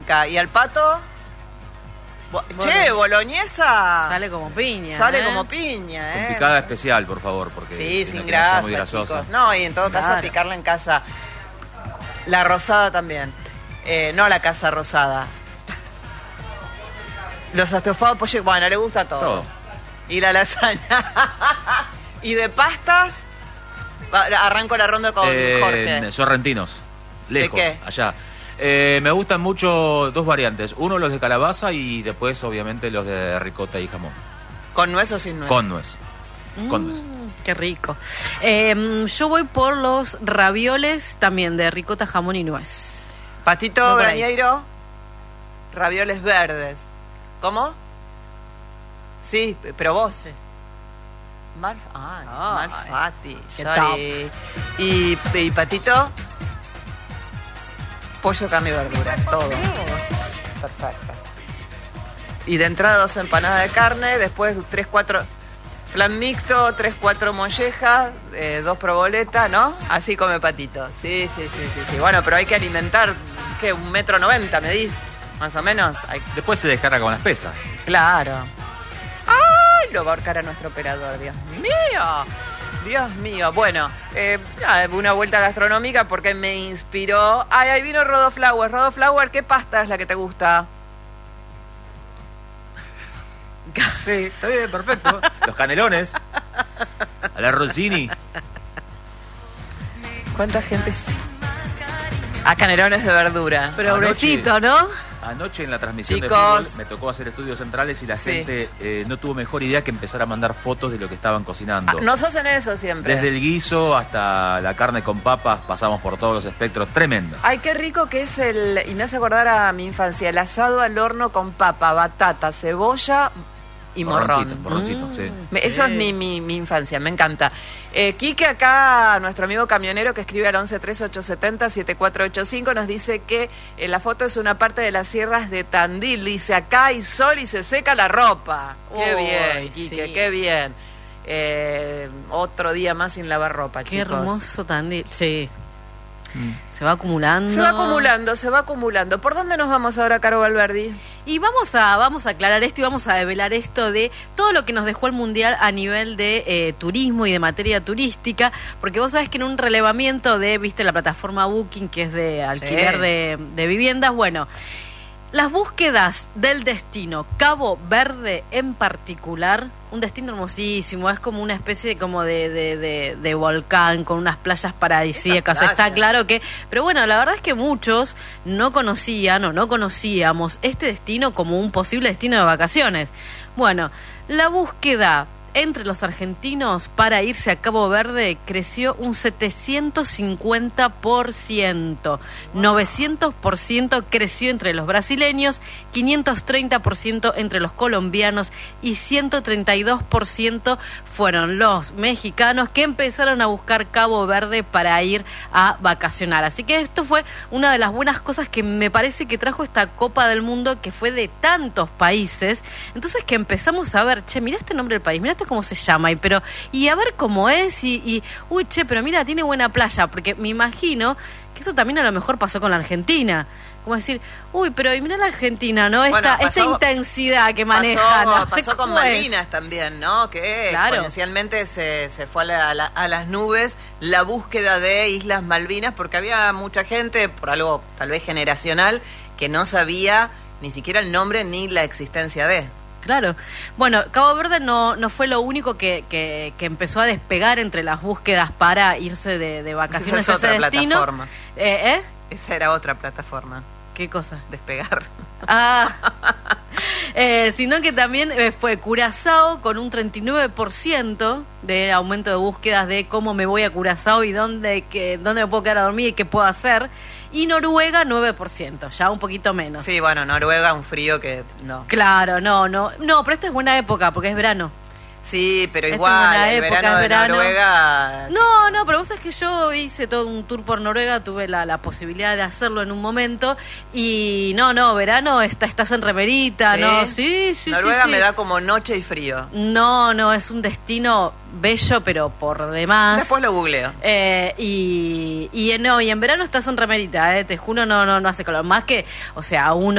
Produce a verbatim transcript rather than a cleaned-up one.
rica. ¿Y al pato? Bo- che, boloñesa. Sale como piña. Sale ¿eh? como piña, Con ¿eh? picada especial, por favor, porque Sí, no sin quiero ser muy grasa, grasosa. chicos. No, y en todo caso Claro. picarla en casa. La rosada también. Eh, no la casa rosada. Los estofados pollo, bueno, le gusta todo. Todo. Y la lasaña. Y de pastas, va- arranco la ronda con Eh, Jorge. Sorrentinos. Lejos, qué? allá. Eh, me gustan mucho dos variantes. Uno, los de calabaza, y después, obviamente, los de ricota y jamón. ¿Con nuez o sin nuez? Con nuez. Con nuez. Mm, qué rico. Eh, yo voy por los ravioles también de ricota, jamón y nuez. Patito No por ahí. Brañeiro, ravioles verdes. ¿Cómo? Sí, pero vos. Sí. Mal, ay, Ay, Malfatti, qué sorry. Y, y Patito, pollo, carne y verdura, todo. Perfecto. Y de entrada dos empanadas de carne, después tres, cuatro, plan mixto, tres, cuatro mollejas, eh, dos proboletas, ¿no? Así come Patito. Sí, sí, sí, sí, sí. Bueno, pero hay que alimentar, ¿qué? Un metro noventa, me dices, más o menos. Hay... Después se descarga con las pesas. Claro. ¡Ay! Lo va a ahorcar a nuestro operador, Dios mío. Dios mío. Bueno, eh, nada, una vuelta gastronómica porque me inspiró. Ay, ahí vino Rodoflower. Rodoflower, ¿qué pasta es la que te gusta? Sí, está bien, perfecto. Los canelones. A la Rossini. ¿Cuánta gente? A canelones de verdura. Pero Anoche- gruesito, ¿no? Anoche en la transmisión Chicos. de fútbol me tocó hacer estudios centrales y la Sí. gente eh, no tuvo mejor idea que empezar a mandar fotos de lo que estaban cocinando. Ah, nos hacen eso siempre. Desde el guiso hasta la carne con papas, pasamos por todos los espectros. Tremendo. Ay, qué rico que es el... Y me hace acordar a mi infancia. El asado al horno con papa, batata, cebolla y Morroncito, morrón. morroncito, Mm. sí. Me- Eso Sí. es mi, mi, mi infancia, me encanta. Eh, Quique acá, nuestro amigo camionero que escribe al once tres ocho siete cero siete cuatro ocho cinco, nos dice que eh, la foto es una parte de las sierras de Tandil. Dice, acá hay sol y se seca la ropa. Qué Uy, bien, Quique, sí. qué bien. Eh, otro día más sin lavar ropa, Qué chicos. hermoso Tandil. Sí. Mm. Se va acumulando. Se va acumulando, se va acumulando. ¿Por dónde nos vamos ahora, Caro Valverdi? Y vamos a, vamos a aclarar esto y vamos a develar esto de todo lo que nos dejó el Mundial a nivel de eh, turismo y de materia turística, porque vos sabés que en un relevamiento de, viste, la plataforma Booking, que es de alquiler Sí. de, de viviendas, bueno, las búsquedas del destino Cabo Verde en particular, un destino hermosísimo, es como una especie de, como de, de, de, de volcán con unas playas paradisíacas, Esa playa. está claro que, pero bueno, la verdad es que muchos no conocían o no conocíamos este destino como un posible destino de vacaciones. Bueno, la búsqueda entre los argentinos para irse a Cabo Verde creció un setecientos cincuenta por ciento, novecientos por ciento creció entre los brasileños, quinientos treinta por ciento entre los colombianos y ciento treinta y dos por ciento fueron los mexicanos que empezaron a buscar Cabo Verde para ir a vacacionar. Así que esto fue una de las buenas cosas que me parece que trajo esta Copa del Mundo, que fue de tantos países. Entonces que empezamos a ver, che, mirá este nombre del país, mirá este cómo se llama, y pero y a ver cómo es, y, y uy, che, pero mira, tiene buena playa, porque me imagino que eso también a lo mejor pasó con la Argentina. Como decir, uy, pero y mirá la Argentina, ¿no? Esta, Bueno, pasó- esta intensidad que maneja, Pasó, ¿no? pasó con ¿Cómo es? Malvinas también, ¿no? Que Claro. exponencialmente se, se fue a, la- a la- a las nubes la búsqueda de Islas Malvinas, porque había mucha gente, por algo tal vez generacional, que no sabía ni siquiera el nombre ni la existencia de. Claro. Bueno, Cabo Verde no, no fue lo único que, que, que empezó a despegar entre las búsquedas para irse de, de vacaciones Esa es a ese otra destino. plataforma. Eh, ¿Eh? Esa era otra plataforma, ¿Qué cosa? despegar. Ah, eh, sino que también eh, fue Curazao con un treinta y nueve por ciento de aumento de búsquedas de cómo me voy a Curazao y dónde, que, dónde me puedo quedar a dormir y qué puedo hacer. Y Noruega nueve por ciento, ya un poquito menos. Sí, bueno, Noruega, un frío que no. Claro, no, no, no, pero esta es buena época porque es verano. Sí, pero Esta es igual, una el época, verano de verano. Noruega... No, no, pero vos sabés que yo hice todo un tour por Noruega, tuve la, la posibilidad de hacerlo en un momento y no, no, verano está, estás en remerita, ¿Sí? ¿no? Sí, sí, Noruega sí, sí. me da como noche y frío. No, no, es un destino bello, pero por demás. Después lo googleo. Eh, y, y no, y en verano estás en remerita, eh, te juro, no, no, no hace calor. Más que, o sea, uno